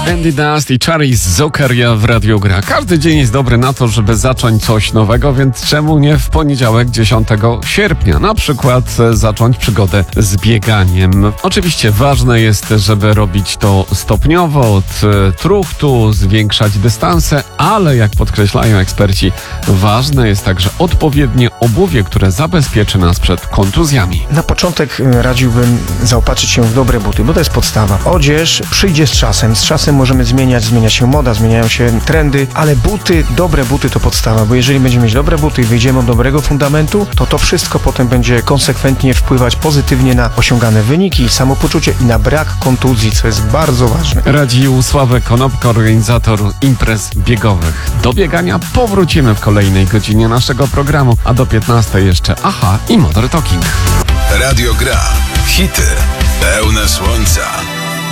Andy Dust i Charlie Zuckeria w Radiu Gra. Każdy dzień jest dobry na to, żeby zacząć coś nowego, więc czemu nie w poniedziałek 10 sierpnia? Na przykład zacząć przygodę z bieganiem. Oczywiście ważne jest, żeby robić to stopniowo, od truchtu, zwiększać dystanse, ale jak podkreślają eksperci, ważne jest także odpowiednie obuwie, które zabezpieczy nas przed kontuzjami. Na początek radziłbym zaopatrzyć się w dobre buty, bo to jest podstawa. Odzież przyjdzie z czasem możemy zmienia się moda, zmieniają się trendy, ale buty, dobre buty to podstawa, bo jeżeli będziemy mieć dobre buty i wyjdziemy od dobrego fundamentu, to wszystko potem będzie konsekwentnie wpływać pozytywnie na osiągane wyniki, samopoczucie i na brak kontuzji, co jest bardzo ważne. Radził Sławek Konopka, organizator imprez biegowych. Do biegania powrócimy w kolejnej godzinie naszego programu, a do 15 jeszcze Aha i Modern Talking. Radio Gra. Hity pełne słońca.